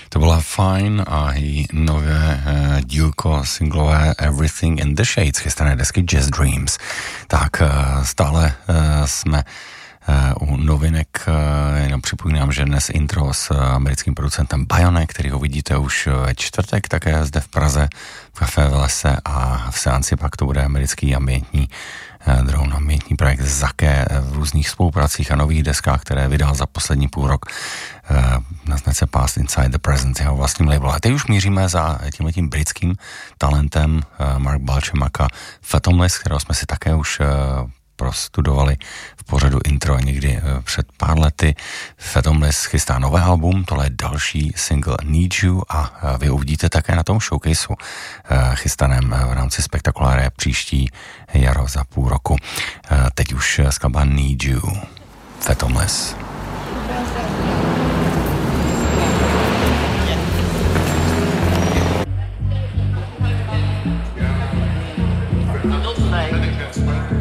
To byla Fine a její nové dílko singlové Everything in the Shades, chystané desky Jazz Dreams. Tak stále jsme u novinek, jenom připomínám, že dnes intro s americkým producentem Bione, který ho vidíte už ve čtvrtek, také zde v Praze, v Café v lese, a v seanci pak to bude americký ambientní drone, ambientní projekt Zaké v různých spolupracích a nových deskách, které vydal za poslední půl rok na značce Past Inside the Present, jeho vlastním label. A teď už míříme za tímhletím britským talentem Mark Balchemaka Fathomless, kterého jsme si také už prostudovali v pořadu intro někdy před pár lety. Fathomless chystá nové album, tohle je další single Need You a vy uvidíte také na tom showcaseu chystaném v rámci Spektakuláre příští jaro za půl roku. Teď už skladba Need You, Fathomless.